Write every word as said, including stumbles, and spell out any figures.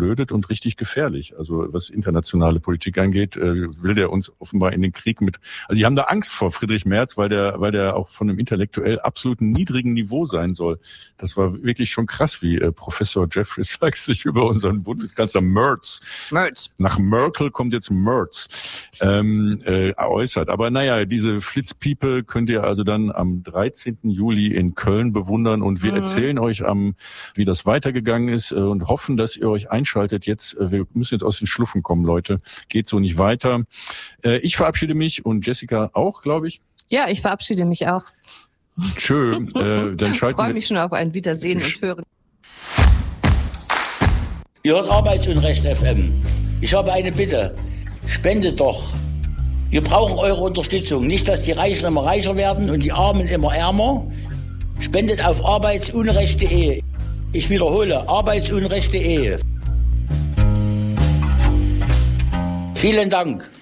verblödet und richtig gefährlich. Also was internationale Politik angeht, äh, will der uns offenbar in den Krieg mit... Also die haben da Angst vor Friedrich Merz, weil der weil der auch von einem intellektuell absolut niedrigen Niveau sein soll. Das war wirklich schon krass, wie äh, Professor Jeffrey Sachs sich über unseren Bundeskanzler Merz, Merz. nach Merkel kommt jetzt Merz, ähm, äh, äußert. Aber naja, diese Flitzpiepe könnt ihr also dann am dreizehnten Juli in Köln bewundern und wir mhm. erzählen euch am, wie das weitergegangen ist äh, und hoffen, dass ihr euch einschaltet. Jetzt, äh, wir müssen jetzt aus den Schluffen kommen, Leute. Geht so nicht weiter. Äh, ich verabschiede mich und Jessica auch, glaube ich. Ja, ich verabschiede mich auch. Tschö. Äh, dann schalten ich freue mich schon auf ein Wiedersehen und Hören. Ihr hört Arbeitsunrecht F M. Ich habe eine Bitte. Spendet doch. Wir brauchen eure Unterstützung. Nicht, dass die Reichen immer reicher werden und die Armen immer ärmer. Spendet auf arbeitsunrecht punkt de. Ich wiederhole, arbeitsunrecht punkt de. Vielen Dank.